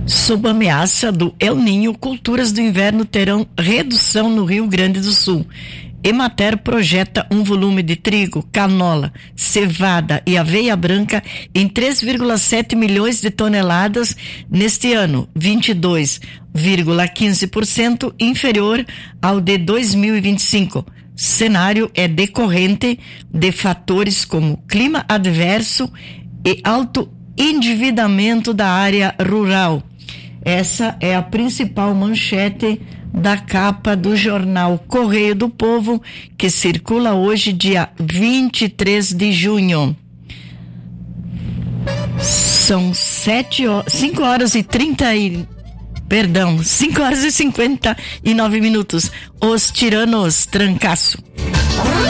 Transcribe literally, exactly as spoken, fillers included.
Sob ameaça do El Niño, culturas do inverno terão redução no Rio Grande do Sul. Emater projeta um volume de trigo, canola, cevada e aveia branca em três vírgula sete milhões de toneladas neste ano, vinte e dois vírgula quinze por cento inferior ao de dois mil e vinte e cinco. Cenário é decorrente de fatores como clima adverso e alto endividamento da área rural. Essa é a principal manchete da capa do jornal Correio do Povo, que circula hoje, dia vinte e três de junho. São sete horas, cinco horas e trinta e perdão, cinco horas e cinquenta e nove minutos. Os tiranos, trancaço.